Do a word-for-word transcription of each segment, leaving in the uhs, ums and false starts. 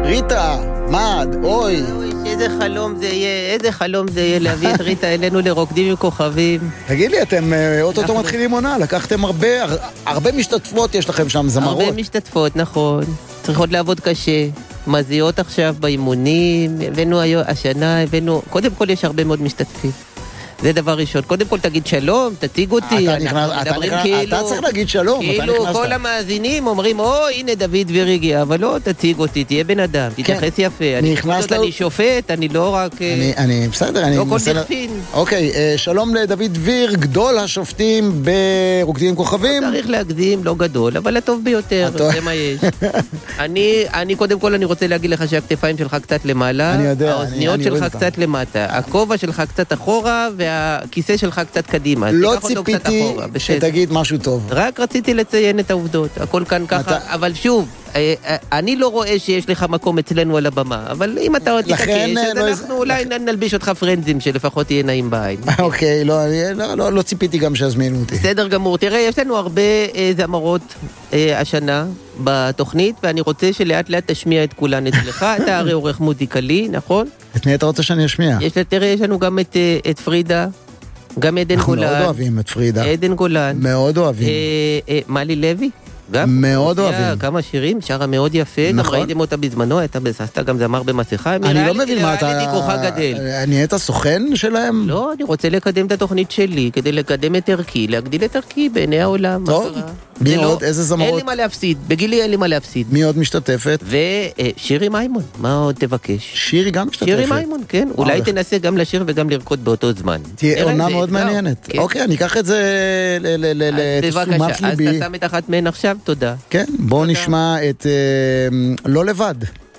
ריטה, מד, אוי. איזה חלום זה יהיה, איזה חלום זה יהיה להביא את ריטה אלינו לרוקדים עם כוכבים. תגיד לי, אתם אוטוטו מתחילים עונה, לקחתם הרבה, הרבה משתתפות יש לכם שם, זמרות. הרבה משתתפות, נכון. צריכות לעבוד קשה. מזיעות עכשיו באימונים, הבאנו השנה, הבאנו, קודם כל יש הרבה מאוד משתתפים. זה דבר ראשון. קודם כל תגיד שלום, תציג אותי. אתה נכנס, אתה נכנס, אתה צריך להגיד שלום, אתה נכנסת. כאילו כל המאזינים אומרים, או, הנה דוד דביר הגיע, אבל לא, תציג אותי, תהיה בן אדם, תתייחס יפה. אני שופט, אני לא רק... אני, בסדר, אני... לא כל דכפין. אוקיי, שלום לדוד דביר, גדול השופטים ברוקדים עם כוכבים. צריך להקדים, לא גדול, אבל הטוב ביותר, זה מה יש. אני, קודם כל, אני רוצה להגיד לך שהכתפיים שלך קצת למעלה, אני יודע, האוזניות שלך קצת למטה, הכובע שלך קצת אחורה, והכיסא שלך קצת קדימה. לא ציפיתי שתגיד משהו טוב. רק רציתי לציין את העובדות. הכל כאן ככה, אבל שוב, אני לא רואה שיש לך מקום אצלנו על הבמה, אבל אם אתה תתעקש, אז אנחנו אולי נלביש אותך פרנזים שלפחות תהיה נעים בעין. אוקיי, לא ציפיתי גם שיזמינו אותי. בסדר גמור. תראה, יש לנו הרבה זמרות השנה בתוכנית, ואני רוצה שלאט לאט תשמיע את כולן אצלך. אתה הרי עורך מוזיקלי, נכון? את מי אתה רוצה שאני אשמיע? תראה, יש לנו גם את פרידה, גם עדן גולן. אנחנו מאוד אוהבים את פרידה. עדן גולן. מאוד אוהבים. מלי לוי. גם מאוד אוהבים. כמה שירים, שרה מאוד יפה, גם ראיתם אותה בזמנו, הייתה בססטה גם זמר במסכה. אני לא מבין מה אתה... אני היית סוכן שלהם? לא, אני רוצה לקדם את התוכנית שלי, כדי לקדם את ערכי, להגדיל את ערכי בעיני העולם. טוב, מי עוד? איזה זמרות? אין לי מה להפסיד, בגילי אין לי מה להפסיד. מי עוד משתתפת? ושירי מיימון, מה עוד תבקש? שירי גם משתתפת? שירי מיימון, כן. אולי תנסה גם לשיר וגם לרקוד באותו זמן. תהיה עונה מאוד מעניינת. אוקיי, אני אקח את זה לתשומת ליבי. אז אתה שם את אחת מהן עכשיו, תודה. כן, בואו נשמע את לא לבד.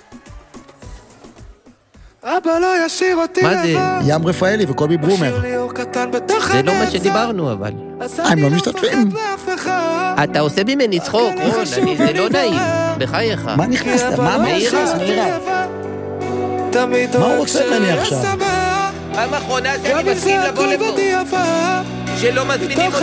אבא לא ישאיר אותי לבד. מה זה? ים רפאלי וקובי ברומר. זה לא מה שדיברנו אבל. הם לא משתתפים. אתה עושה ממני צחוק, רון, זה לא נעים. בחייך. מה נכנסת? מה נכנס? מה הוא רוצה ממני עכשיו? פעם אחרונה שאני מסכים לבוא לפה. שלא מזמינים אותי.